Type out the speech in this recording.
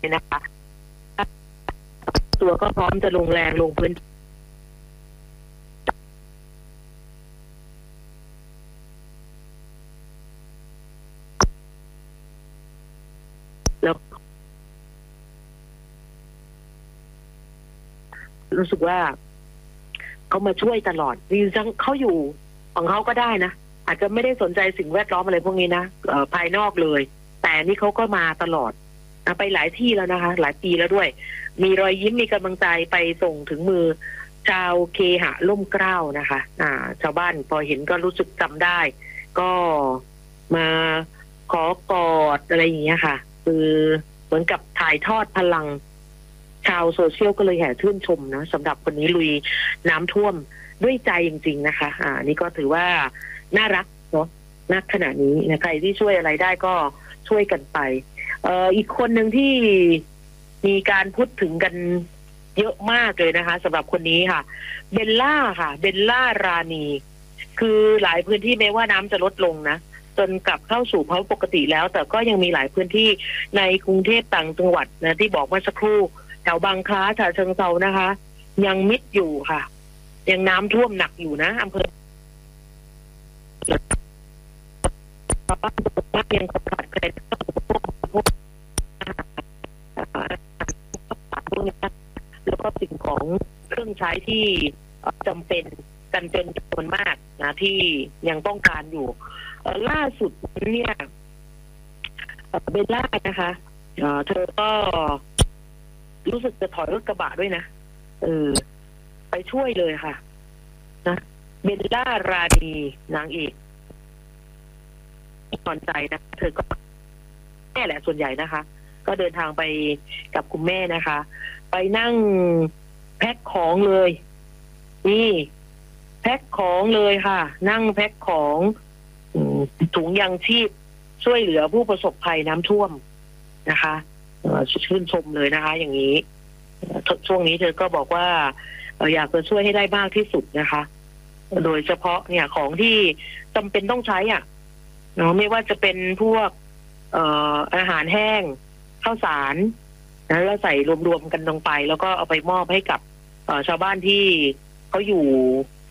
นะคะตัวก็พร้อมจะลงแรงลงพื้นแล้วรู้สึกว่าเขามาช่วยตลอดเขาอยู่ของเขาก็ได้นะอาจจะไม่ได้สนใจสิ่งแวดล้อมอะไรพวกนี้นะภายนอกเลยแต่นี่เขาก็มาตลอดไปหลายที่แล้วนะคะหลายปีแล้วด้วยมีรอยยิ้มมีกำลังใจไปส่งถึงมือชาวเคหะร่มเกล้านะคะชาวบ้านพอเห็นก็รู้สึกจำได้ ก็มาขอกอดอะไรอย่างเงี้ยค่ะคือเหมือนกับถ่ายทอดพลังชาวโซเชียลก็เลยแห่ชื่นชมนะสำหรับคนนี้ลุยน้ำท่วมด้วยใจจริงๆนะคะนี่ก็ถือว่าน่ารักเนาะณขณะนี้นะใครที่ช่วยอะไรได้ก็ช่วยกันไปอีกคนหนึ่งที่มีการพูดถึงกันเยอะมากเลยนะคะสำหรับคนนี้ค่ะเบลล่าค่ะเบลล่ารานีคือหลายพื้นที่แม้ว่าน้ำจะลดลงนะจนกลับเข้าสู่ภาวะปกติแล้วแต่ก็ยังมีหลายพื้นที่ในกรุงเทพต่างจังหวัดนะที่บอกเมื่อสักครู่แถวบางคล้าฉะเชิงเทรานะคะยังมิดอยู่ค่ะยังน้ำท่วมหนักอยู่นะอำเภอยังขาดแคลนแล้วก็สิ่งของเครื่องใช้ที่จำเป็นกันเป็นจำนวนมากนะที่ยังต้องการอยู่ล่าสุดเนี่ยเบลล่านะคะเธอก็รู้สึกจะถอยรถกระบะด้วยนะไปช่วยเลยค่ะนะเบลล่ารานีนางเอกสนใจนะเธอก็แม่แหละส่วนใหญ่นะคะก็เดินทางไปกับคุณแม่นะคะไปนั่งแพ็คของเลยนี่แพ็คของเลยค่ะนั่งแพ็คของถุงยางชีพช่วยเหลือผู้ประสบภัยน้ำท่วมนะคะชื่นชมเลยนะคะอย่างนี้ช่วงนี้เธอก็บอกว่าอยากจะช่วยให้ได้มากที่สุดนะคะโดยเฉพาะเนี่ยของที่จำเป็นต้องใช้เนาะไม่ว่าจะเป็นพวกอาหารแห้งข้าวสารนะแล้วใส่รวมๆกันลงไปแล้วก็เอาไปมอบให้กับชาวบ้านที่เขาอยู่